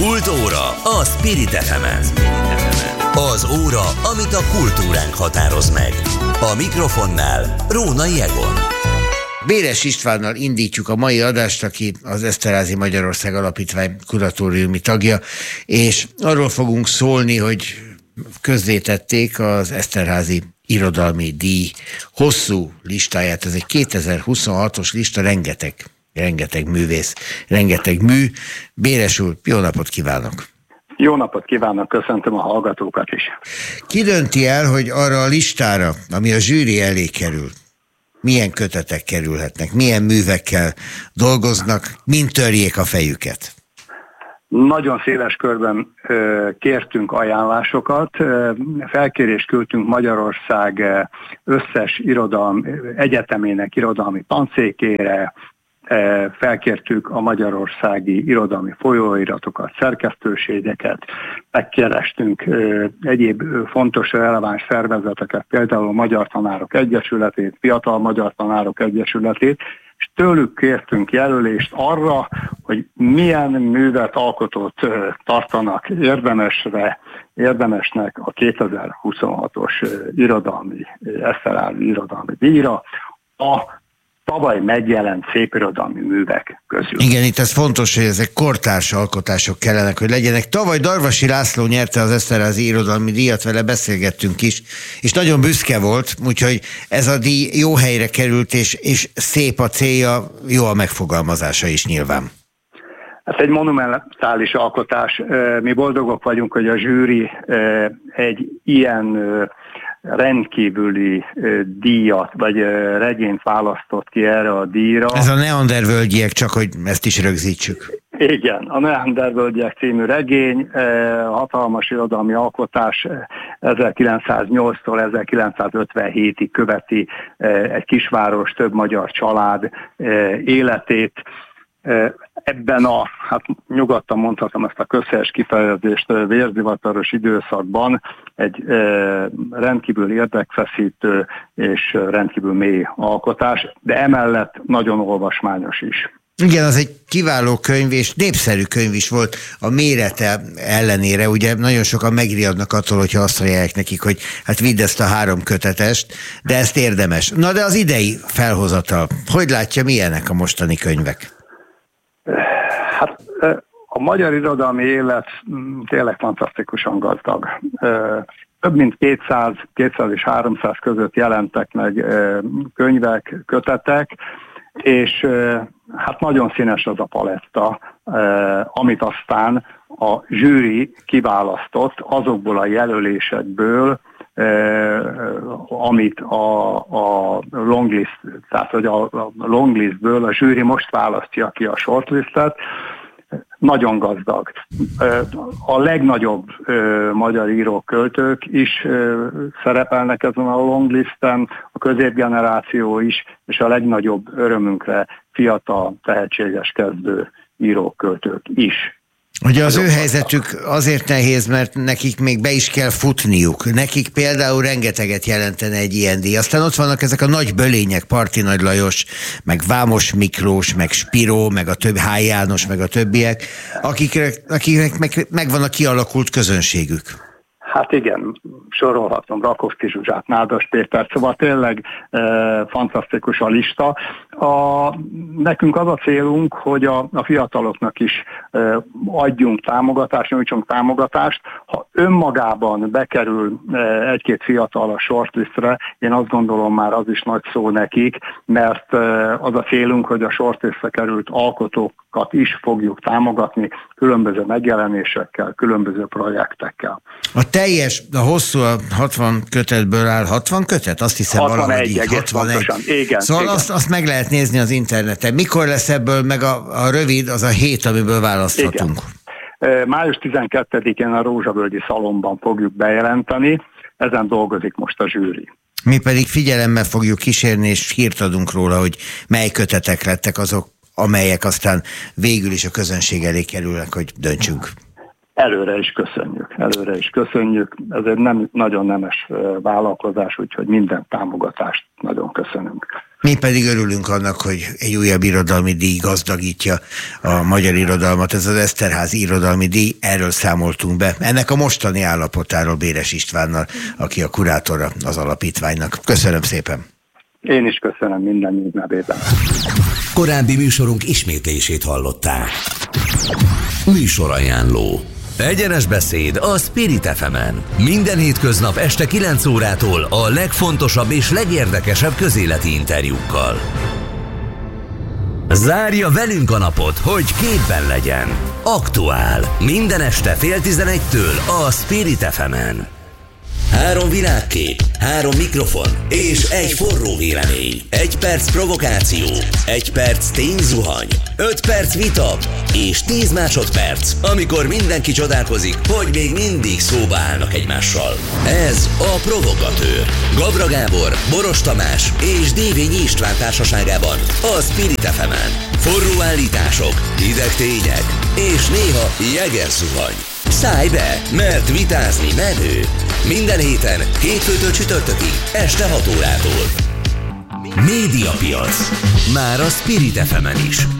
Kultúra a Spirit FM-en. Az óra, amit a kultúránk határoz meg. A mikrofonnál Rónai Egon. Béres Istvánnal indítjuk a mai adást, aki az Esterházy Magyarország Alapítvány kuratóriumi tagja, és arról fogunk szólni, hogy közzétették az Esterházy Irodalmi Díj hosszú listáját. Ez egy 2026-os lista, rengeteg művész, rengeteg mű. Béres úr, jó napot kívánok! Jó napot kívánok, köszöntöm a hallgatókat is. Ki dönti el, hogy arra a listára, ami a zsűri elé kerül, milyen kötetek kerülhetnek, milyen művekkel dolgoznak, mint törjék a fejüket? Nagyon széles körben kértünk ajánlásokat, felkérést küldtünk Magyarország összes egyetemének irodalmi tanszékére, felkértük a magyarországi irodalmi folyóiratokat, szerkesztőségeket, megkerestünk egyéb fontos, releváns szervezeteket, például a Magyar Tanárok Egyesületét, Fiatal Magyar Tanárok Egyesületét, és tőlük kértünk jelölést arra, hogy milyen művet, alkotót tartanak érdemesnek a 2026-os Esterházy Irodalmi Díjra a tavaly megjelent szépirodalmi művek közül. Igen, itt ez fontos, hogy ezek kortárs alkotások kellenek, hogy legyenek. Tavaly Darvasi László nyerte az Esterházy Irodalmi Díjat, vele beszélgettünk is, és nagyon büszke volt, úgyhogy ez a díj jó helyre került, és szép a célja, jó a megfogalmazása is nyilván. Ez egy monumentális alkotás. Mi boldogok vagyunk, hogy a zsűri egy ilyen rendkívüli díjat, vagy regényt választott ki erre a díjra. Ez a Neandervölgyiek, csak hogy ezt is rögzítsük. Igen, a Neandervölgyiek című regény, hatalmas irodalmi alkotás, 1908-tól 1957-ig követi egy kisváros, több magyar család életét. Ebben hát nyugodtan mondhatom ezt a közhelyes kifejezést, vérzivataros időszakban egy rendkívül érdekfeszítő és rendkívül mély alkotás, de emellett nagyon olvasmányos is. Igen, az egy kiváló könyv, és népszerű könyv is volt a mérete ellenére. Ugye nagyon sokan megriadnak attól, hogyha azt ajánlják nekik, hogy hát vidd ezt a 3 kötetest, de ezt érdemes. Na de az idei felhozatal, hogy látja, milyenek a mostani könyvek? Hát a magyar irodalmi élet tényleg fantasztikusan gazdag. Több mint 200 és 300 között jelentek meg könyvek, kötetek, és hát nagyon színes az a paletta, amit aztán a zsűri kiválasztott azokból a jelölésekből, amit a longlist, tehát hogy a longlistből a zsűri most választja ki a shortlistet, nagyon gazdag. A legnagyobb magyar írók, költők is szerepelnek ezen a longlisten, a középgeneráció is, és a legnagyobb örömünkre fiatal, tehetséges kezdő írók, költők is. Ugye az ő helyzetük azért nehéz, mert nekik még be is kell futniuk. Nekik például rengeteget jelentene egy ilyen díj. Aztán ott vannak ezek a nagy bölények, Parti Nagy Lajos, meg Vámos Miklós, meg Spiró, meg a többi Hály János, meg a többiek, akiknek megvan a kialakult közönségük. Hát igen, sorolhatom Rakovszky Zsuzsát, Nádas Péter, szóval tényleg fantasztikus a lista. Nekünk az a célunk, hogy a fiataloknak is adjunk támogatást, nyújtsunk támogatást. Ha önmagában bekerül egy-két fiatal a shortlistre, én azt gondolom már az is nagy szó nekik, mert az a célunk, hogy a shortlistre került alkotókat is fogjuk támogatni különböző megjelenésekkel, különböző projektekkel. A hosszú, a 60 kötetből áll, 60 kötet? Azt hiszem 61, 61. Igen, szóval igen. Azt meg lehet nézni az interneten. Mikor lesz ebből meg a rövid, az a 7, amiből választhatunk? Igen. Május 12-én a Rózsavölgyi Szalonban fogjuk bejelenteni, ezen dolgozik most a zsűri. Mi pedig figyelemmel fogjuk kísérni, és hírt adunk róla, hogy mely kötetek lettek azok, amelyek aztán végül is a közönség elé kerülnek, hogy döntsünk. előre is köszönjük. Ez egy nem nagyon nemes vállalkozás, úgyhogy minden támogatást nagyon köszönünk. Mi pedig örülünk annak, hogy egy újabb irodalmi díj gazdagítja a magyar irodalmat. Ez az Eszterházy irodalmi díj, erről számoltunk be. Ennek a mostani állapotáról Béres Istvánnal, aki a kurátora az alapítványnak. Köszönöm szépen! Én is köszönöm minden nevében. Korábbi műsorunk ismétlését hallották. Műsorajánló. Egyenes beszéd a Spirit FM-en. Minden hétköznap este 9 órától a legfontosabb és legérdekesebb közéleti interjúkkal. Zárja velünk a napot, hogy képben legyen. Aktuál. Minden este 10:30 a Spirit FM-en. 3 világkép, 3 mikrofon és egy forró vélemény. 1 perc provokáció, 1 perc tényzuhany, 5 perc vita és 10 másodperc, amikor mindenki csodálkozik, hogy még mindig szóba állnak egymással. Ez a Provokatőr. Gavra Gábor, Boros Tamás és Dévényi István társaságában a Spirit FM-en. Forró állítások, hideg tények és néha jegerzuhany. Szállj be, mert vitázni menő. Minden héten, hétfőtől csütörtökig, este 6 órától. Médiapiac. Már a Spirit FM-en is.